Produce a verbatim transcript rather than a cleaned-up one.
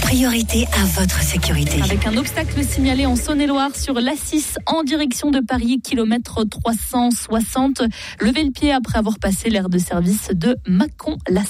priorité à votre sécurité. Avec un obstacle signalé en Saône-et-Loire sur l'A six en direction de Paris, kilomètre trois cent soixante. Levez le pied après avoir passé l'aire de service de Mâcon-la